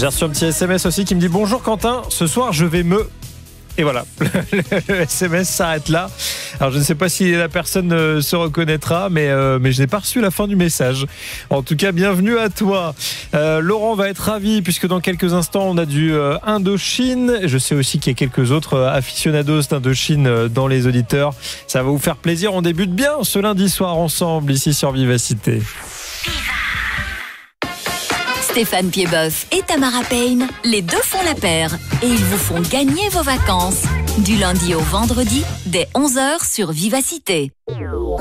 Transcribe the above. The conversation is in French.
J'ai reçu un petit SMS aussi qui me dit bonjour Quentin, ce soir je vais me... Et voilà, le SMS s'arrête là. Alors je ne sais pas si la personne se reconnaîtra, mais je n'ai pas reçu la fin du message. En tout cas, bienvenue à toi. Laurent va être ravi puisque dans quelques instants on a du Indochine. Je sais aussi qu'il y a quelques autres aficionados d'Indochine dans les auditeurs. Ça va vous faire plaisir. On débute bien ce lundi soir ensemble ici sur Vivacité. Stéphane Piedboeuf et Tamara Payne, les deux font la paire et ils vous font gagner vos vacances. Du lundi au vendredi, dès 11h sur Vivacité.